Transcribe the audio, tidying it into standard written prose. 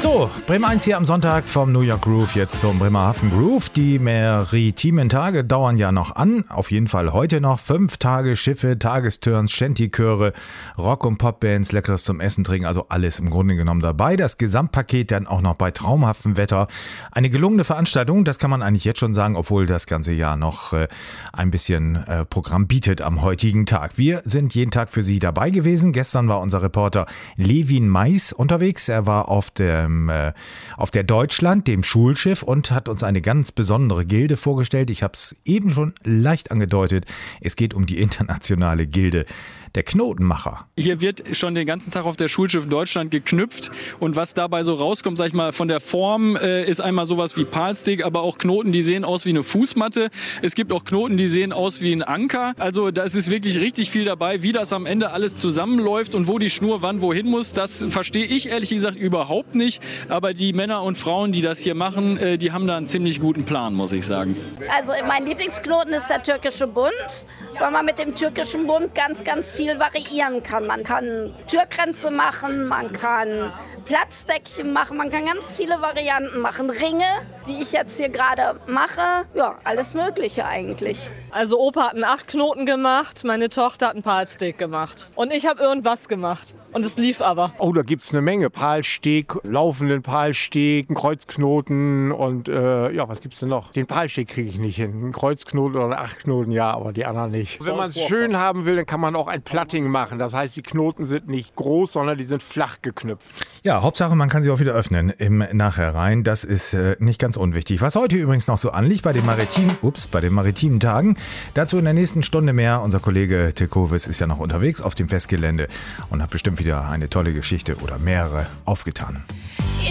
So, Bremen 1 hier am Sonntag vom New York Groove jetzt zum Bremerhaven Groove. Die maritimen Tage dauern ja noch an. Auf jeden Fall heute noch 5 Tage Schiffe, Tagesturns, Shanty-Chöre, Rock- und Popbands, Leckeres zum Essen trinken. Also alles im Grunde genommen dabei. Das Gesamtpaket dann auch noch bei traumhaftem Wetter. Eine gelungene Veranstaltung, das kann man eigentlich jetzt schon sagen, obwohl das ganze Jahr noch ein bisschen Programm bietet am heutigen Tag. Wir sind jeden Tag für Sie dabei gewesen. Gestern war unser Reporter Levin Mais unterwegs. Er war auf der Deutschland, dem Schulschiff, und hat uns eine ganz besondere Gilde vorgestellt. Ich habe es eben schon leicht angedeutet. Es geht um die internationale Gilde der Knotenmacher. Hier wird schon den ganzen Tag auf der Schulschiff Deutschland geknüpft und was dabei so rauskommt, sag ich mal, von der Form ist einmal sowas wie Palstick, aber auch Knoten, die sehen aus wie eine Fußmatte. Es gibt auch Knoten, die sehen aus wie ein Anker. Also da ist wirklich richtig viel dabei, wie das am Ende alles zusammenläuft und wo die Schnur wann wohin muss. Das verstehe ich ehrlich gesagt überhaupt nicht. Aber die Männer und Frauen, die das hier machen, die haben da einen ziemlich guten Plan, muss ich sagen. Also mein Lieblingsknoten ist der türkische Bund, weil man mit dem türkischen Bund ganz, ganz viel variieren kann. Man kann Türkränze machen, man kann Platzdeckchen machen, man kann ganz viele Varianten machen. Ringe, die ich jetzt hier gerade mache, ja, alles Mögliche eigentlich. Also Opa hat einen 8-Knoten gemacht, meine Tochter hat einen Palstick gemacht. Und ich habe irgendwas gemacht. Und es lief aber. Oh, da gibt's eine Menge. Palstick, laufenden Palstick, einen Kreuzknoten und was gibt's denn noch? Den Palstick kriege ich nicht hin. Einen Kreuzknoten oder einen 8-Knoten, ja, aber die anderen nicht. Wenn man es schön haben will, dann kann man auch ein Platting machen. Das heißt, die Knoten sind nicht groß, sondern die sind flach geknüpft. Ja, Hauptsache, man kann sie auch wieder öffnen im Nachhinein. Das ist nicht ganz unwichtig. Was heute übrigens noch so anliegt bei den maritimen Tagen. Dazu in der nächsten Stunde mehr. Unser Kollege Tilkowitz ist ja noch unterwegs auf dem Festgelände und hat bestimmt wieder eine tolle Geschichte oder mehrere aufgetan.